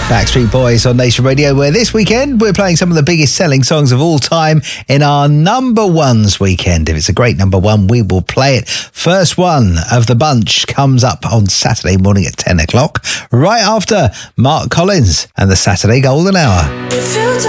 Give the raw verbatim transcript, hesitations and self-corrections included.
Backstreet Boys on Nation Radio, where this weekend we're playing some of the biggest selling songs of all time in our number ones weekend. If it's a great number one, we will play it. First one of the bunch comes up on Saturday morning at ten o'clock, right after Mark Collins and the Saturday Golden Hour.